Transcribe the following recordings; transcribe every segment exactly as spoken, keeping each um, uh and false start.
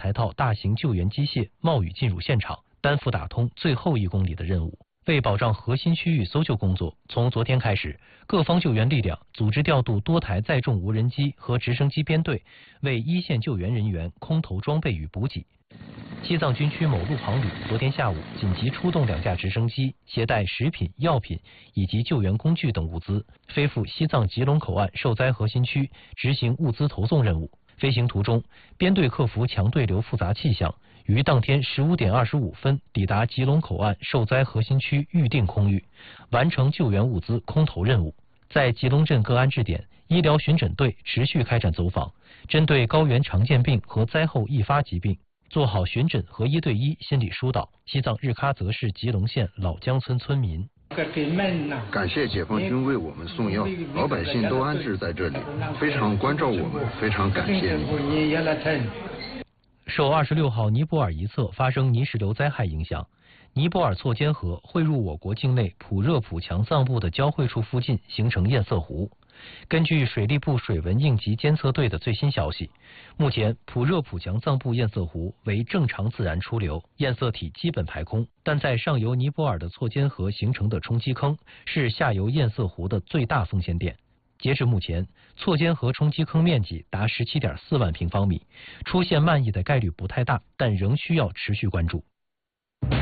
台套大型救援机械冒雨进入现场，担负打通最后一公里的任务。为保障核心区域搜救工作，从昨天开始，各方救援力量组织调度多台载重无人机和直升机编队，为一线救援人员空投装备与补给。西藏军区某路航旅昨天下午紧急出动两架直升机，携带食品、药品以及救援工具等物资，飞赴西藏吉隆口岸受灾核心区执行物资投送任务。飞行途中，编队克服强对流复杂气象，于当天十五点二十五分抵达吉隆口岸受灾核心区预定空域，完成救援物资空投任务。在吉隆镇各安置点，医疗巡诊队持续开展走访，针对高原常见病和灾后易发疾病，做好巡诊和一对一心理疏导。西藏日喀则市吉隆县老江村村民： 感谢解放军为我们送药，老百姓都安置在这里，非常关照我们，非常感谢你。 受二十六号尼泊尔一侧发生泥石流灾害影响，尼泊尔错坚河汇入我国境内普热普强藏部的交汇处附近形成堰塞湖。根据水利部水文应急监测队的最新消息，目前普热普强藏部堰塞湖为正常自然出流，堰塞体基本排空，但在上游尼泊尔的错坚河形成的冲积坑是下游堰塞湖的最大风险点。截至目前，错坚河冲积坑面积达 十七点四万平方米，出现漫溢的概率不太大，但仍需要持续关注。 您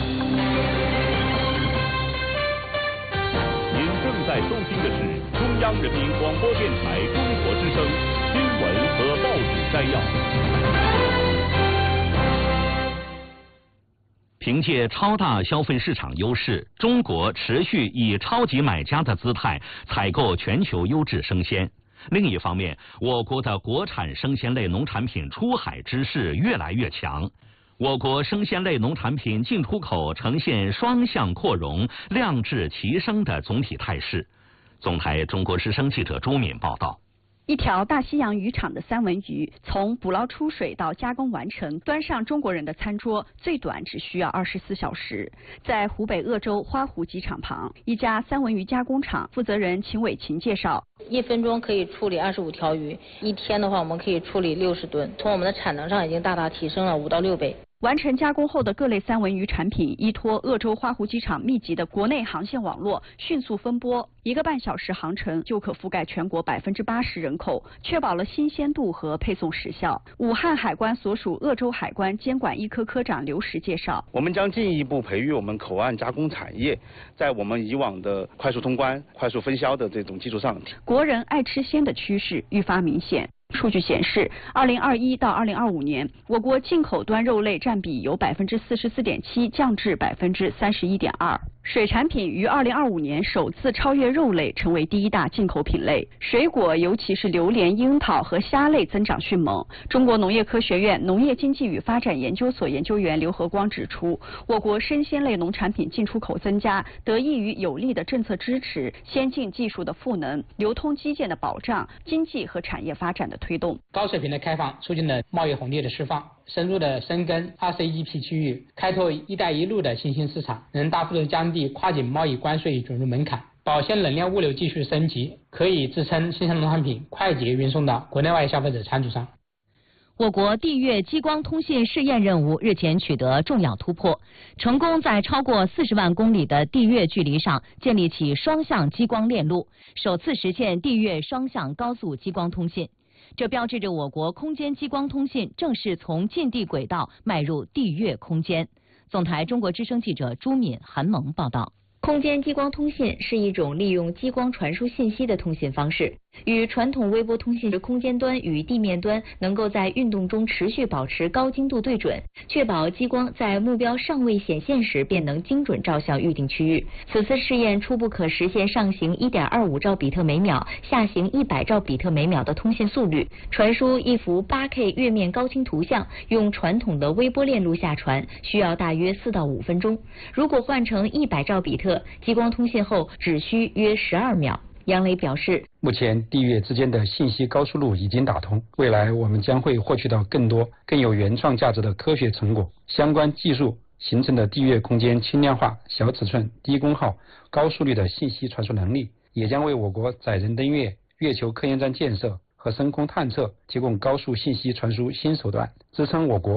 正在收听的是中央人民广播电台中国之声新闻和报纸摘要。凭借超大消费市场优势，中国持续以超级买家的姿态采购全球优质生鲜。另一方面，我国的国产生鲜类农产品出海之势越来越强，我国生鲜类农产品进出口呈现双向扩容、量质齐升的总体态势。总台中国之声记者朱敏报道。 一条大西洋渔场的三文鱼，从捕捞出水到加工完成，端上中国人的餐桌，最短只需要二十四小时。在湖北鄂州花湖机场旁，一家三文鱼加工厂负责人秦伟琴介绍， 一分钟可以处理二十五条鱼，一天的话我们可以处理六十吨，从我们的产能上已经大大提升了五到六倍。 完成加工后的各类三文鱼产品，依托鄂州花湖机场密集的国内航线网络，迅速分拨，一个半小时航程就可覆盖全国百分之八十人口，确保了新鲜度和配送时效。武汉海关所属鄂州海关监管一科科长刘石介绍， 我们将进一步培育我们口岸加工产业，在我们以往的快速通关、快速分销的这种基础上， 国人爱吃鲜的趋势愈发明显。数据显示，二零二一到二零二五年，我国进口端肉类占比由百分之四十四点七降至百分之三十一点二。水产品于二零二五年首次超越肉类，成为第一大进口品类。水果，尤其是榴莲、樱桃和虾类增长迅猛。中国农业科学院农业经济与发展研究所研究员刘和光指出，我国生鲜类农产品进出口增加，得益于有力的政策支持、先进技术的赋能、流通基建的保障、经济和产业发展的推动。 高水平的开放促进了贸易红利的释放，深入的深耕 二 C E P 区域，开拓一带一路的新兴市场，能大幅度降低跨境贸易关税准入门槛。保鲜冷链物流技术升级，可以支撑新鲜农产品快捷运送到国内外消费者餐桌上。 我国地月激光通信试验任务日前取得重要突破，成功在超过四十万公里的地月距离上建立起双向激光链路，首次实现地月双向高速激光通信。这标志着我国空间激光通信正式从近地轨道迈入地月空间。总台中国之声记者朱敏、韩萌报道。 空间激光通信是一种利用激光传输信息的通信方式，与传统微波通信的空间端与地面端能够在运动中持续保持高精度对准，确保激光在目标尚未显现时便能精准照向预定区域。此次试验初步可实现上行 一点二五兆比特每秒、下行一百兆比特每秒的通信速率，传输一幅 八K 月面高清图像，用传统的微波链路下传需要大约四到五分钟。如果换成一百兆比特，激光通信后只需约十二秒。杨磊表示， 目前地月之间的信息高速路已经打通，未来我们将会获取到更多更有原创价值的科学成果。相关技术形成的地月空间轻量化、小尺寸、低功耗、高速率的信息传输能力，也将为我国载人登月、月球科研站建设和深空探测提供高速信息传输新手段，支撑我国